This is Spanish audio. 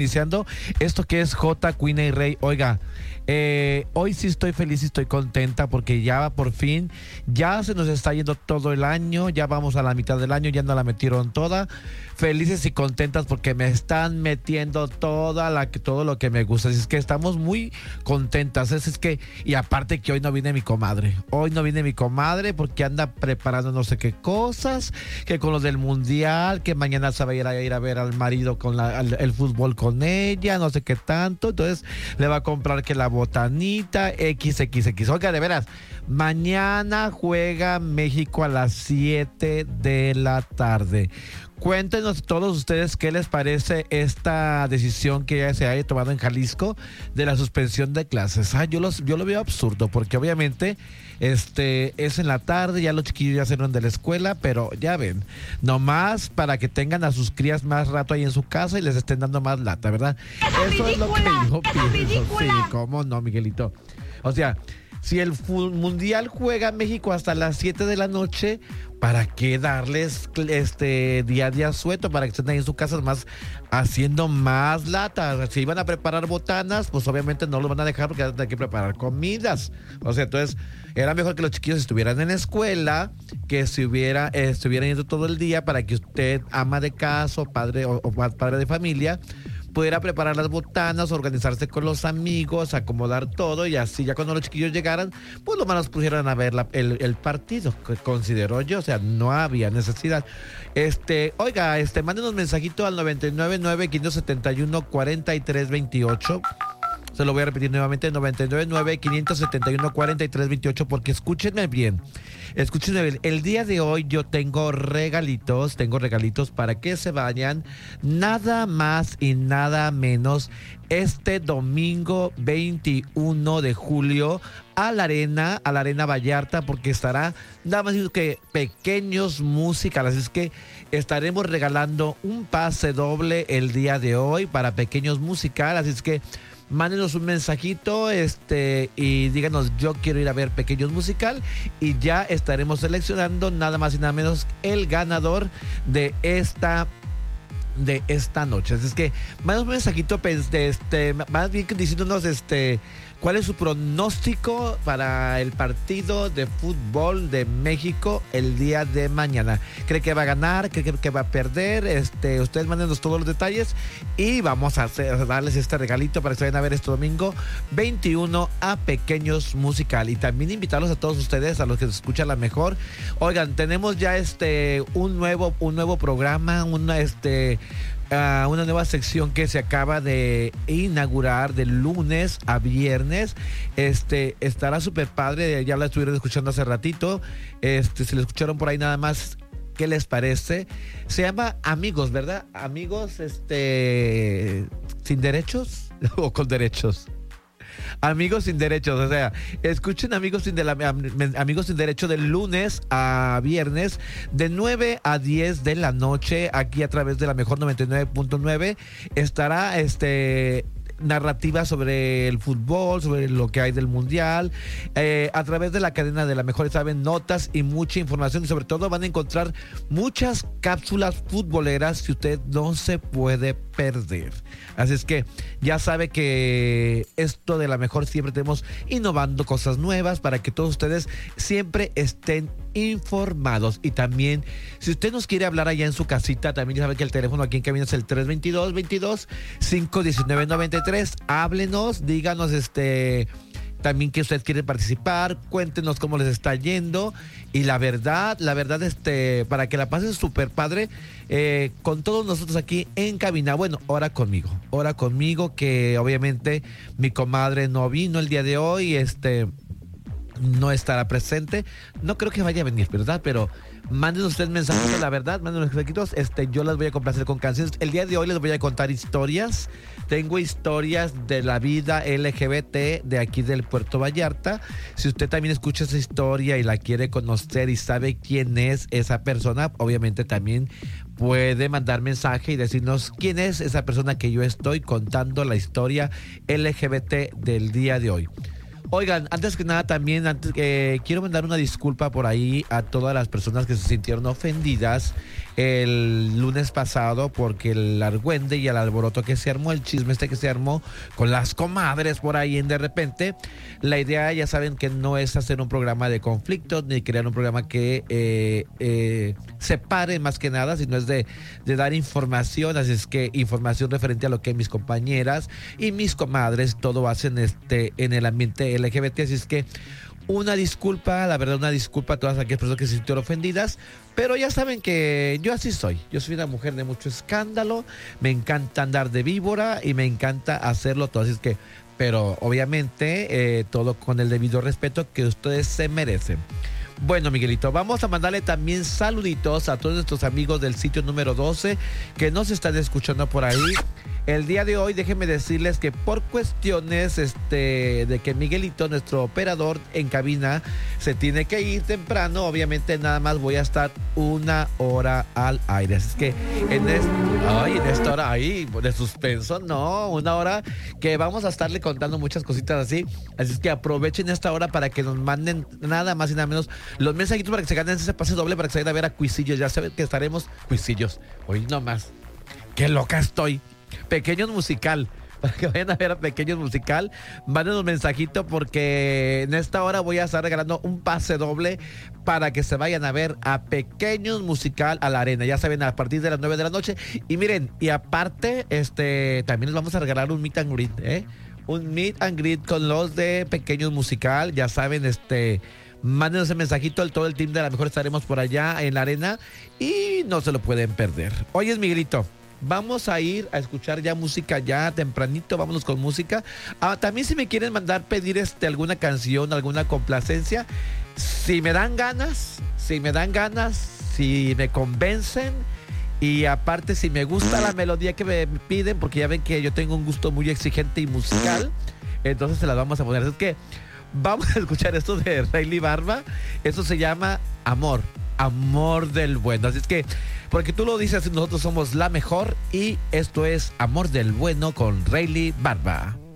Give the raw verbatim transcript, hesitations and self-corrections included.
Iniciando esto que es J, Queen y Rey. Oiga, eh, hoy sí estoy feliz y estoy contenta porque ya por fin, ya se nos está yendo todo el año, ya vamos a la mitad del año, ya no la metieron toda. Felices y contentas porque me están metiendo toda la, todo lo que me gusta. Así es que estamos muy contentas. Es, es que, y aparte que hoy no viene mi comadre. Hoy no viene mi comadre porque anda preparando no sé qué cosas, que con los del mundial, que mañana se va a ir a, ir a ver al marido con la, el, el fútbol con ella, no sé qué tanto. Entonces le va a comprar que la botanita, equis equis equis. Oiga, de veras, mañana juega México a las siete de la tarde. Cuéntenos todos ustedes qué les parece esta decisión que ya se haya tomado en Jalisco de la suspensión de clases. Ah, yo, los, yo lo veo absurdo porque obviamente este, es en la tarde, ya los chiquillos ya salieron de la escuela, pero ya ven, nomás para que tengan a sus crías más rato ahí en su casa y les estén dando más lata, ¿verdad? Eso es lo que yo pienso. Sí, cómo no, Miguelito. O sea, si el mundial juega México hasta las siete de la noche, ¿para qué darles este día a día sueto? Para que estén ahí en su casa más haciendo más lata. Si iban a preparar botanas, pues obviamente no los van a dejar porque van a tener que preparar comidas. O sea, entonces era mejor que los chiquillos estuvieran en la escuela, que si hubiera, eh, estuvieran yendo todo el día para que usted, ama de casa, padre o, o padre de familia, pudiera preparar las botanas, organizarse con los amigos, acomodar todo y así ya cuando los chiquillos llegaran, pues lo menos pusieran a ver la, el, el partido, que considero yo, o sea, no había necesidad. Este, oiga, este, mándenos mensajito al noventa y nueve nueve, quinientos setenta y uno, cuarenta y tres veintiocho. Se lo voy a repetir nuevamente, noventa y nueve nueve, quinientos setenta y uno, cuarenta y tres veintiocho, porque escúchenme bien, escúchenme bien, el día de hoy yo tengo regalitos, tengo regalitos para que se vayan, nada más y nada menos, este domingo veintiuno de julio a la arena, a la arena Vallarta, porque estará nada más que Pequeños Musicales, es que estaremos regalando un pase doble el día de hoy para Pequeños Musicales, así es que mándenos un mensajito este y díganos yo quiero ir a ver Pequeños Musical y ya estaremos seleccionando nada más y nada menos el ganador de esta de esta noche. Así es que mándenos un mensajito pues, de este, más bien diciéndonos este cuál es su pronóstico para el partido de fútbol de México el día de mañana. ¿Cree que va a ganar? ¿Cree que va a perder? Este, ustedes mándenos todos los detalles y vamos a, hacer, a darles este regalito para que se vayan a ver este domingo veintiuno a Pequeños Musical. Y también invitarlos a todos ustedes, a los que se escuchan la mejor. Oigan, tenemos ya este un nuevo, un nuevo programa, una este Uh, una nueva sección que se acaba de inaugurar de lunes a viernes. Este estará súper padre, ya la estuvieron escuchando hace ratito. Este, si la escucharon por ahí nada más, ¿qué les parece? Se llama Amigos, ¿verdad? Amigos, este, sin derechos o con derechos. Amigos sin derechos, o sea, escuchen Amigos sin, de la, Amigos sin Derecho de lunes a viernes de nueve a diez de la noche aquí a través de la mejor noventa y nueve punto nueve. Estará este narrativa sobre el fútbol, sobre lo que hay del mundial, eh, a través de la cadena de la mejor, saben, notas y mucha información y sobre todo van a encontrar muchas cápsulas futboleras que usted no se puede perder. Así es que ya sabe que esto de la mejor siempre tenemos innovando cosas nuevas para que todos ustedes siempre estén informados. Y también si usted nos quiere hablar allá en su casita, también ya sabe que el teléfono aquí en cabina es el tres veintidós, veintidós, cinco diecinueve, noventa y tres. Háblenos, díganos este también que usted quiere participar, cuéntenos cómo les está yendo y la verdad, la verdad este para que la pasen súper padre eh, con todos nosotros aquí en cabina. Bueno, ahora conmigo, ahora conmigo que obviamente mi comadre no vino el día de hoy, este no estará presente, no creo que vaya a venir, ¿verdad? Pero mándenos ustedes mensajes, la verdad, mándenos mensajitos, este, yo las voy a complacer con canciones. El día de hoy les voy a contar historias, tengo historias de la vida L G B T de aquí del Puerto Vallarta. Si usted también escucha esa historia y la quiere conocer y sabe quién es esa persona, obviamente también puede mandar mensaje y decirnos quién es esa persona que yo estoy contando la historia L G B T del día de hoy. Oigan, antes que nada también antes, eh, quiero mandar una disculpa por ahí a todas las personas que se sintieron ofendidas el lunes pasado porque el argüende y el alboroto que se armó, el chisme este que se armó con las comadres por ahí en de repente. La idea, ya saben, que no es hacer un programa de conflictos ni crear un programa que eh, eh, separe más que nada, sino es de, de dar información. Así es que información referente a lo que mis compañeras y mis comadres todo hacen este, en el ambiente L G B T. Así es que una disculpa, la verdad, una disculpa a todas aquellas personas que se sintieron ofendidas, pero ya saben que yo así soy. Yo soy una mujer de mucho escándalo, me encanta andar de víbora y me encanta hacerlo todo. Así es que, pero obviamente eh, todo con el debido respeto que ustedes se merecen. Bueno, Miguelito, vamos a mandarle también saluditos a todos nuestros amigos del sitio número doce que nos están escuchando por ahí. El día de hoy, déjenme decirles que por cuestiones este, de que Miguelito, nuestro operador en cabina, se tiene que ir temprano, obviamente nada más voy a estar una hora al aire. Así es que en, es, ay, en esta hora ahí de suspenso, no, una hora que vamos a estarle contando muchas cositas así. Así es que aprovechen esta hora para que nos manden nada más y nada menos los mensajitos para que se ganen ese pase doble para que se vayan a ver a Cuisillos. Ya saben que estaremos Cuisillos. Hoy nomás. Qué loca estoy. Pequeños Musical, para que vayan a ver a Pequeños Musical, manden un mensajito porque en esta hora voy a estar regalando un pase doble para que se vayan a ver a Pequeños Musical a la arena, ya saben, a partir de las nueve de la noche. Y miren, y aparte, este, también les vamos a regalar un meet and greet, ¿eh? Un meet and greet con los de Pequeños Musical, ya saben, este... Mándenos ese mensajito, el, todo el team de a lo mejor estaremos por allá en la arena y no se lo pueden perder. Oye, Miguelito, vamos a ir a escuchar ya música ya tempranito, vámonos con música. Ah, también si me quieren mandar pedir este, alguna canción, alguna complacencia, si me dan ganas, si me dan ganas, si me convencen y aparte si me gusta la melodía que me piden, porque ya ven que yo tengo un gusto muy exigente y musical, entonces se las vamos a poner. Es que vamos a escuchar esto de Rayleigh Barba. Eso se llama Amor, Amor del Bueno. Así es que, porque tú lo dices, nosotros somos la mejor y esto es Amor del Bueno con Rayleigh Barba.